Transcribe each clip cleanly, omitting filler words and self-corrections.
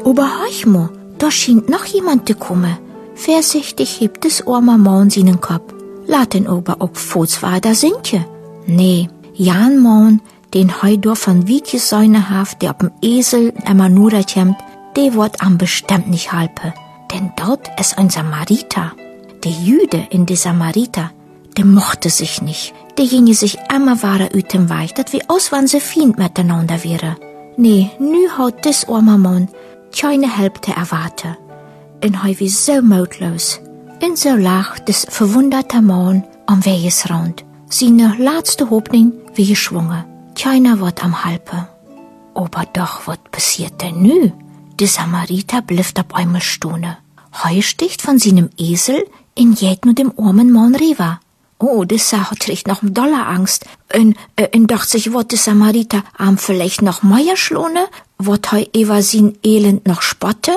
Aber heuch mo, da scheint noch jemand zu kommen. Vorsichtig hebt das arme Mann seinen Kopf. Laat den aber auch Fußwader sinken. Nee, Jan Mann, den heudor von Wieke Säune haft, der ob'm Esel immer nur kämmt, der wird am bestimmt nicht halpe. Denn dort ist ein Samariter. Der Jüde in der Samariter, der mochte sich nicht. Der ginge sich immer wahre ut dem Weich, dat wie aus wann se Fiend miteinander wäre. Nee, nu haut des arme Mann keine Helpte erwarte. En hei wie so mutlos. En so lag des verwunderte Mann am Wegesrand. Seine letzte Hoffnung wie geschwungen. Keiner wird am Halpe. Aber doch, was passiert denn nu? Der Samariter blifft ab einmal stone. Heu sticht von seinem Esel in jed mit dem armen Mann rüber. Oh, der Sache kriegt noch doller Angst. Und dacht sich, wird der Samariter am vielleicht noch mehr schlone? Wird heu über sein Elend noch spotte?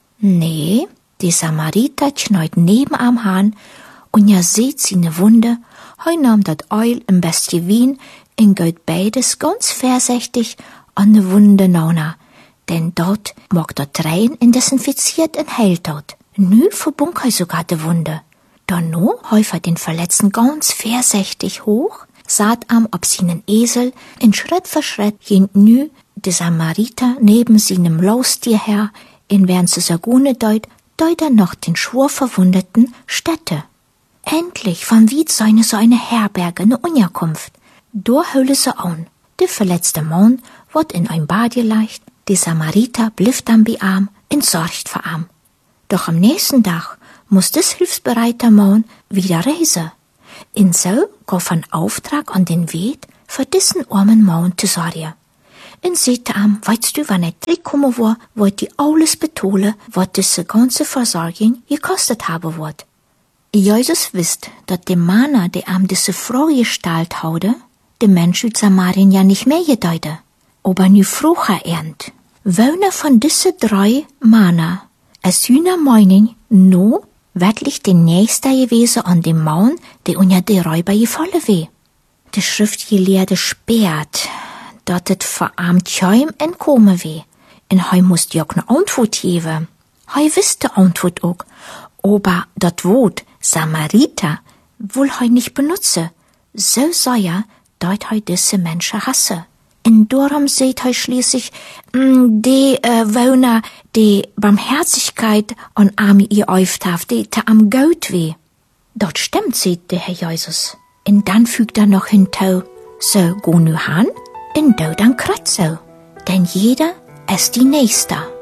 Nee, der Samariter schneut neben am Hahn und ja seht seine Wunde. Heu nahm dat Eul im beste Wien und geht beides ganz vorsichtig an de Wunde nauna. Denn dort mag dort rein in desinfiziert und heilt dort. Nu verbunk heu sogar de Wunde. Danno häufer den Verletzten ganz vorsichtig hoch, saht am ob seinen Esel, in Schritt für Schritt ging nu de Samariter neben seinem Laustier her, in während se Sagune deut noch den schwor verwundeten Städte. Endlich von Wied so eine Herberge, ne Unterkunft. Da hölle se an. Der verletzte Mann wird in ein Bad geleicht, der Samariter blifft am Bearm und sorgt für am. Doch am nächsten Tag muss des hilfsbereite Mann wieder reisen. In so gauf ein Auftrag an den Wied, für diesen armen Mann zu sorgen. In sehte am, weißt du, wann er zurückkommen war, wollt die alles betole, wat diese ganze Versorgung gekostet habe wird. Jesus wisst, dat dem Mann, der am diese Frau gestaltet haude, dem Mensch ut Samarien ja nicht mehr gedeute. Aber nu frucher ernt. Wöne von diese 3 Männer, es hühner Meinung, no, wirklich den Nächster gewesen an dem Mann, der unter die Räuber gefallen weh. Die Schriftgelehrte sperrt, dat et verarmt keim entkommen weh. En hei musst ja auch ne Antwort geben. Hei wisst de Antwort auch. Aber dat Wort Samariter wohl hei nicht benutze. So sei ja, dat hei diese Menschen hasse. In darum seht hei schließlich, die Wohner, die Barmherzigkeit an Arme ihr auftaft, die ta am Gout weh. Dort stimmt, seht der Herr Jesus. Und dann fügt noch hinzu, so go nu han, in do dann kratzo. Denn jeder ist die Nächste.